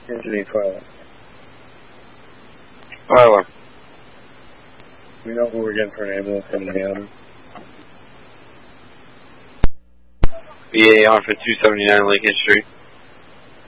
Anthony Twilight. Tyler. We know who we're getting for an ambulance coming down. VA on for 279 Lincoln Street.